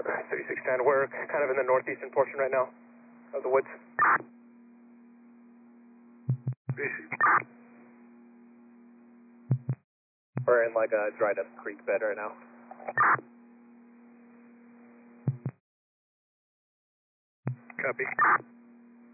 3610, we're kind of in the northeastern portion right now of the woods. We're in like a dried up creek bed right now. Copy.